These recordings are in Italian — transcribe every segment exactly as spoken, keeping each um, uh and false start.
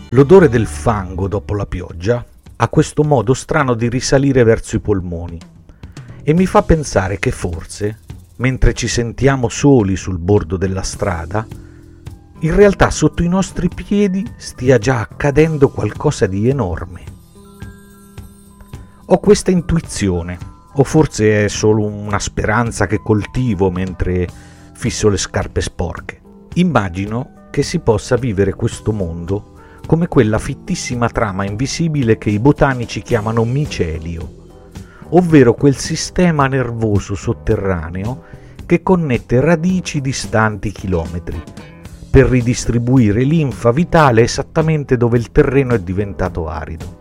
L'odore del fango dopo la pioggia ha questo modo strano di risalire verso i polmoni e mi fa pensare che forse, mentre ci sentiamo soli sul bordo della strada, in realtà sotto i nostri piedi stia già accadendo qualcosa di enorme. Ho questa intuizione, o forse è solo una speranza che coltivo mentre fisso le scarpe sporche. Immagino che si possa vivere questo mondo come quella fittissima trama invisibile che i botanici chiamano micelio, ovvero quel sistema nervoso sotterraneo che connette radici distanti chilometri per ridistribuire linfa vitale esattamente dove il terreno è diventato arido.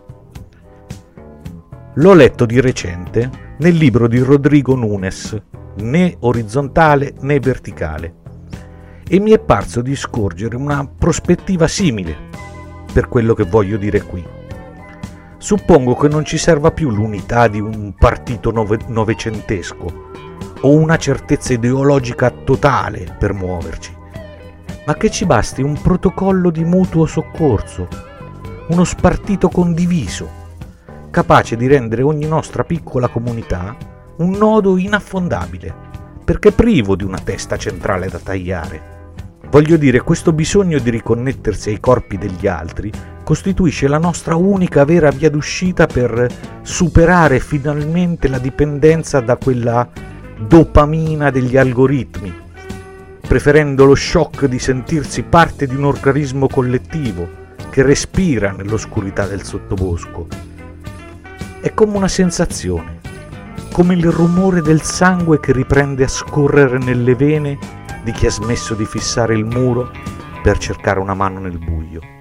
L'ho letto di recente nel libro di Rodrigo Nunes, né orizzontale né verticale, e mi è parso di scorgere una prospettiva simile per quello che voglio dire qui. Suppongo che non ci serva più l'unità di un partito nove- novecentesco o una certezza ideologica totale per muoverci, ma che ci basti un protocollo di mutuo soccorso, uno spartito condiviso, capace di rendere ogni nostra piccola comunità un nodo inaffondabile, perché privo di una testa centrale da tagliare. Voglio dire, questo bisogno di riconnettersi ai corpi degli altri costituisce la nostra unica vera via d'uscita per superare finalmente la dipendenza da quella dopamina degli algoritmi, preferendo lo shock di sentirsi parte di un organismo collettivo che respira nell'oscurità del sottobosco. È come una sensazione, come il rumore del sangue che riprende a scorrere nelle vene di chi ha smesso di fissare il muro per cercare una mano nel buio.